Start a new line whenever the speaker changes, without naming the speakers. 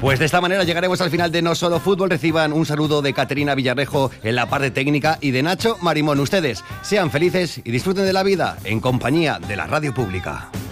Pues de esta manera llegaremos al final de No Solo Fútbol. Reciban un saludo de Caterina Villarrejo en la parte técnica y de Nacho Marimón. Ustedes sean felices y disfruten de la vida en compañía de la radio pública.